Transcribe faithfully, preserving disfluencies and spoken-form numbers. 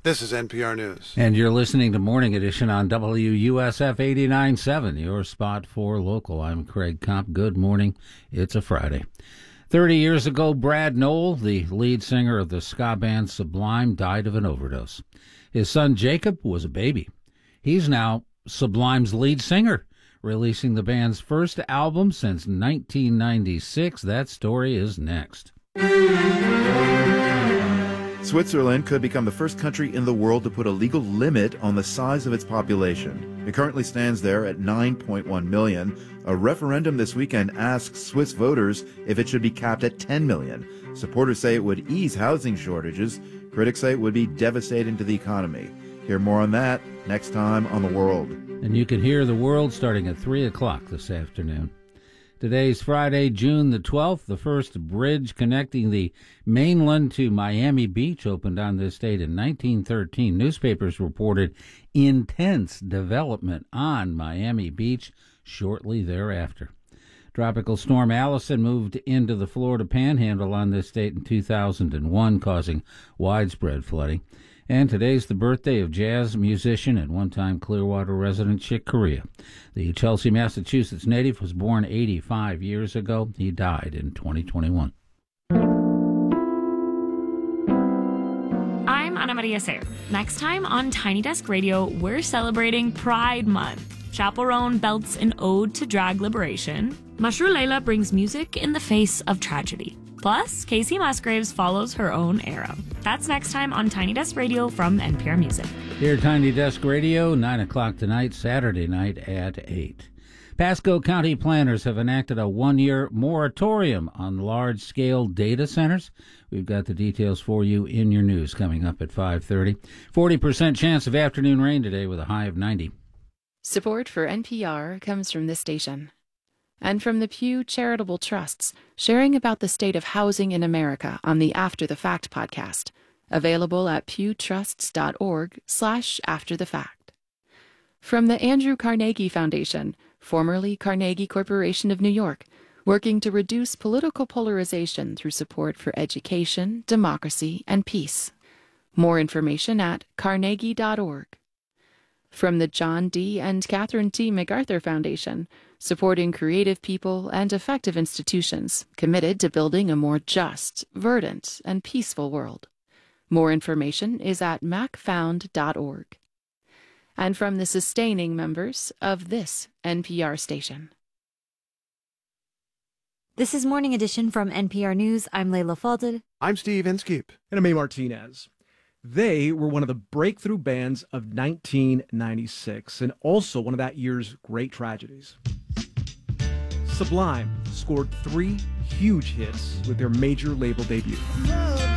This is N P R News. And you're listening to Morning Edition on W U S F eighty-nine point seven, your spot for local. I'm Craig Kopp. Good morning. It's a Friday. Thirty years ago, Brad Nowell, the lead singer of the ska band Sublime, died of an overdose. His son Jacob was a baby. He's now Sublime's lead singer, releasing the band's first album since nineteen ninety-six. That story is next. Switzerland could become the first country in the world to put a legal limit on the size of its population. It currently stands there at nine point one million. A referendum this weekend asks Swiss voters if it should be capped at ten million. Supporters say it would ease housing shortages. Critics say it would be devastating to the economy. Hear more on that next time on The World. And you can hear The World starting at three o'clock this afternoon. Today's Friday, June the twelfth. The first bridge connecting the mainland to Miami Beach opened on this date in nineteen thirteen. Newspapers reported intense development on Miami Beach shortly thereafter. Tropical storm Allison moved into the Florida Panhandle on this date in two thousand one, causing widespread flooding. And today's the birthday of jazz musician and one-time Clearwater resident Chick Corea. The Chelsea, Massachusetts native was born eighty-five years ago. He died in twenty twenty-one. I'm Ana Maria Sayre. Next time on Tiny Desk Radio, we're celebrating Pride Month. Chaperone belts an ode to drag liberation. Mashru Leila brings music in the face of tragedy. Plus, Casey Musgraves follows her own arrow. That's next time on Tiny Desk Radio from N P R Music. Here, Tiny Desk Radio, nine o'clock tonight, Saturday night at eight. Pasco County planners have enacted a one-year moratorium on large-scale data centers. We've got the details for you in your news coming up at five thirty. forty percent chance of afternoon rain today with a high of ninety. Support for N P R comes from this station and from the Pew Charitable Trusts, sharing about the state of housing in America on the After the Fact podcast, available at pewtrusts.org slash after the fact. From the Andrew Carnegie Foundation, formerly Carnegie Corporation of New York, working to reduce political polarization through support for education, democracy, and peace. More information at carnegie dot org. From the John D. and Catherine T. MacArthur Foundation, supporting creative people and effective institutions committed to building a more just, verdant, and peaceful world. More information is at mac found dot org. And from the sustaining members of this N P R station. This is Morning Edition from N P R News. I'm Layla Falded. I'm Steve Inskeep. And I'm May Martinez. They were one of the breakthrough bands of nineteen ninety-six and also one of that year's great tragedies. Sublime scored three huge hits with their major label debut.